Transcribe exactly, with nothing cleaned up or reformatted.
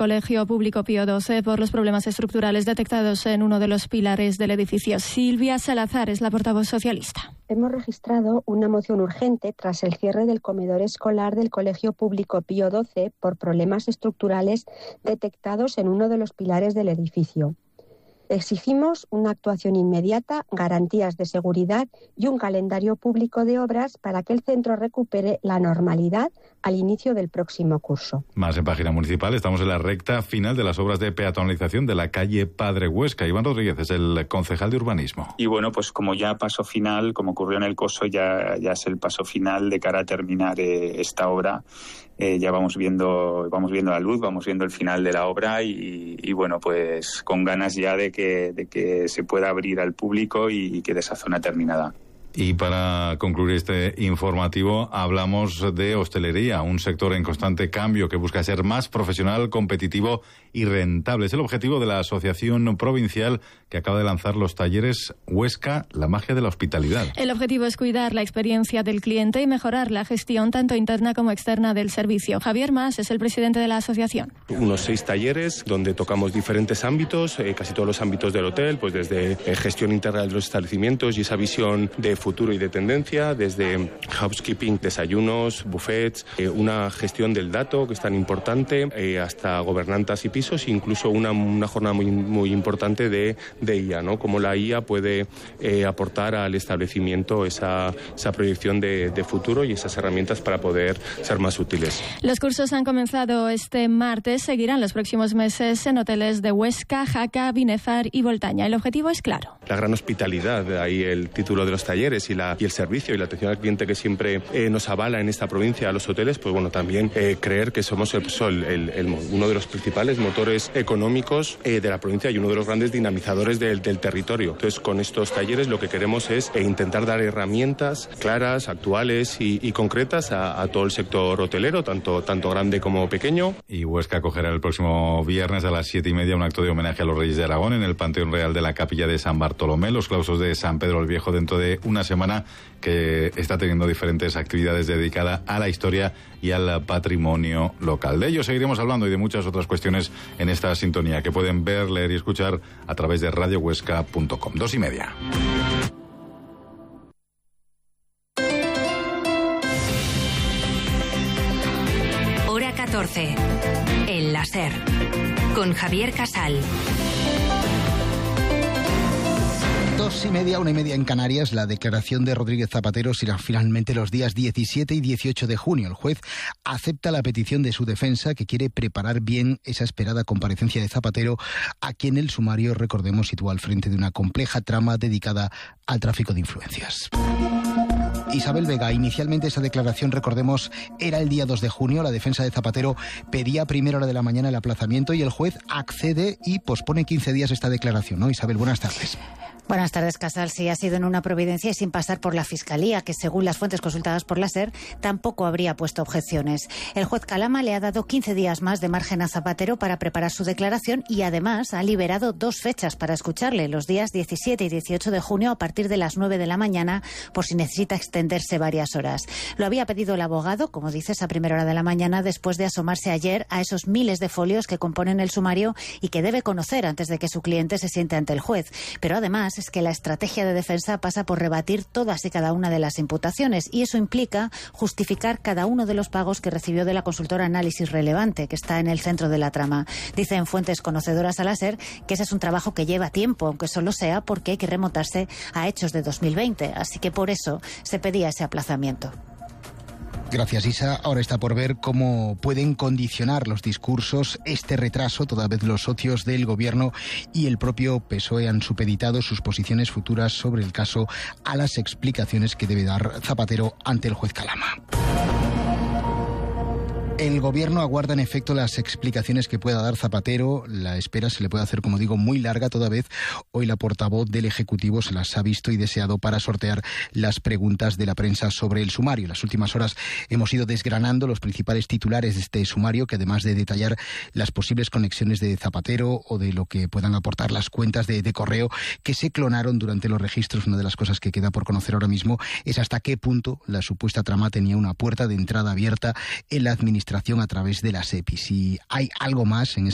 Colegio Público Pío doce por los problemas estructurales detectados en uno de los pilares del edificio. Silvia Salazar es la portavoz socialista. Hemos registrado una moción urgente tras el cierre del comedor escolar del Colegio Público Pío doce por problemas estructurales detectados en uno de los pilares del edificio. Exigimos una actuación inmediata, garantías de seguridad y un calendario público de obras para que el centro recupere la normalidad al inicio del próximo curso. Más en página municipal, estamos en la recta final de las obras de peatonalización de la calle Padre Huesca. Iván Rodríguez es el concejal de urbanismo. Y bueno, pues como ya paso final, como ocurrió en el Coso, ya, ya es el paso final de cara a terminar eh, esta obra. Eh, ya vamos viendo, vamos viendo la luz, vamos viendo el final de la obra y, y bueno, pues con ganas ya de que, de que se pueda abrir al público y, y quede esa zona terminada. Y para concluir este informativo, hablamos de hostelería, un sector en constante cambio que busca ser más profesional, competitivo y rentable. Es el objetivo de la Asociación Provincial que acaba de lanzar los talleres Huesca, la magia de la hospitalidad. El objetivo es cuidar la experiencia del cliente y mejorar la gestión tanto interna como externa del servicio. Javier Mas es el presidente de la asociación. Unos seis talleres donde tocamos diferentes ámbitos, eh, casi todos los ámbitos del hotel, pues desde eh, gestión interna de los establecimientos y esa visión de futuro y de tendencia, desde housekeeping, desayunos, buffets, eh, una gestión del dato que es tan importante, eh, hasta gobernantas y pisos, incluso una, una jornada muy, muy importante de, de I A, ¿no? Cómo la I A puede eh, aportar al establecimiento esa, esa proyección de, de futuro y esas herramientas para poder ser más útiles. Los cursos han comenzado este martes, seguirán los próximos meses en hoteles de Huesca, Jaca, Binefar y Voltaña. El objetivo es claro. La gran hospitalidad, de ahí el título de los talleres y, la, y el servicio y la atención al cliente que siempre eh, nos avala en esta provincia a los hoteles, pues bueno, también eh, creer que somos el, el, el, uno de los principales motores económicos eh, de la provincia y uno de los grandes dinamizadores del, del territorio. Entonces, con estos talleres lo que queremos es eh, intentar dar herramientas claras, actuales y, y concretas a, a todo el sector hotelero, tanto, tanto grande como pequeño. Y Huesca acogerá el próximo viernes a las siete y media un acto de homenaje a los Reyes de Aragón en el Panteón Real de la Capilla de San Bartolomé, los claustros de San Pedro el Viejo, dentro de una semana que está teniendo diferentes actividades dedicadas a la historia y al patrimonio local. De ello seguiremos hablando y de muchas otras cuestiones en esta sintonía que pueden ver, leer y escuchar a través de radio huesca punto com. Dos y media. Hora catorce. El láser. Con Javier Casal. Dos y media, una y media en Canarias, la declaración de Rodríguez Zapatero será finalmente los días diecisiete y dieciocho de junio. El juez acepta la petición de su defensa, que quiere preparar bien esa esperada comparecencia de Zapatero, a quien el sumario, recordemos, sitúa al frente de una compleja trama dedicada al tráfico de influencias. Isabel Vega, inicialmente esa declaración, recordemos, era el día dos de junio. La defensa de Zapatero pedía a primera hora de la mañana el aplazamiento y el juez accede y pospone quince días esta declaración, ¿no? Isabel, buenas tardes. Buenas tardes, Casal. Sí, ha sido en una providencia y sin pasar por la Fiscalía, que según las fuentes consultadas por la SER, tampoco habría puesto objeciones. El juez Calama le ha dado quince días más de margen a Zapatero para preparar su declaración y además ha liberado dos fechas para escucharle, los días diecisiete y dieciocho de junio a partir de las nueve de la mañana, por si necesita extenderse varias horas. Lo había pedido el abogado, como dices, a primera hora de la mañana, después de asomarse ayer a esos miles de folios que componen el sumario y que debe conocer antes de que su cliente se siente ante el juez. Pero además es que la estrategia de defensa pasa por rebatir todas y cada una de las imputaciones y eso implica justificar cada uno de los pagos que recibió de la consultora Análisis Relevante, que está en el centro de la trama. Dicen fuentes conocedoras a la SER que ese es un trabajo que lleva tiempo, aunque solo sea porque hay que remontarse a hechos de dos mil veinte, así que por eso se pedía ese aplazamiento. Gracias, Isa. Ahora está por ver cómo pueden condicionar los discursos este retraso, toda vez los socios del Gobierno y el propio P S O E han supeditado sus posiciones futuras sobre el caso a las explicaciones que debe dar Zapatero ante el juez Calama. El Gobierno aguarda en efecto las explicaciones que pueda dar Zapatero. La espera se le puede hacer, como digo, muy larga toda vez. Hoy la portavoz del Ejecutivo se las ha visto y deseado para sortear las preguntas de la prensa sobre el sumario. En las últimas horas hemos ido desgranando los principales titulares de este sumario, que además de detallar las posibles conexiones de Zapatero o de lo que puedan aportar las cuentas de, de correo que se clonaron durante los registros, una de las cosas que queda por conocer ahora mismo es hasta qué punto la supuesta trama tenía una puerta de entrada abierta en la administración a través de la S E P I. Si hay algo más en